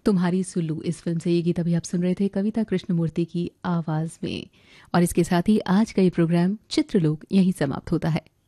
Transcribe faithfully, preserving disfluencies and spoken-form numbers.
तुम्हारी सुल्लू इस फिल्म से ये गीत अभी आप सुन रहे थे कविता कृष्णमूर्ति की आवाज में। और इसके साथ ही आज का ये प्रोग्राम चित्रलोक यहीं समाप्त होता है।